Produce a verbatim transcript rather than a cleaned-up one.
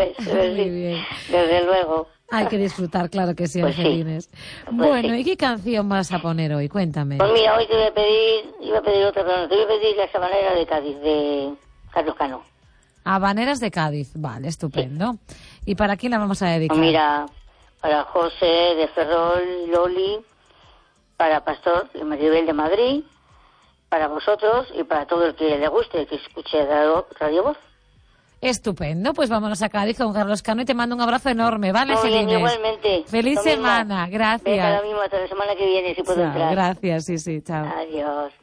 ¿sabes? Muy bien. Desde luego. Hay que disfrutar, claro que sí, Pues sí. Angelines. Pues Bueno, sí. ¿y qué canción vas a poner hoy? Cuéntame. Pues mira, hoy te voy a pedir, iba a pedir otra, pero no, te voy a pedir La Sabanera de Cádiz, de Carlos Cano. Habaneras de Cádiz. Vale, estupendo. ¿Y para quién la vamos a dedicar? Pues mira, para José de Ferrol, Loli, para Pastor y Maribel de Madrid, para vosotros y para todo el que le guste, que escuche Radio, Radio Voz. Estupendo, pues vámonos a Cádiz con Carlos Cano y te mando un abrazo enorme, ¿vale, Muy bien, Angelines? igualmente. Feliz Lo mismo. semana, gracias. Venga, lo mismo, hasta la semana que viene, si puedo Chao, entrar. gracias, sí, sí, chao. Adiós.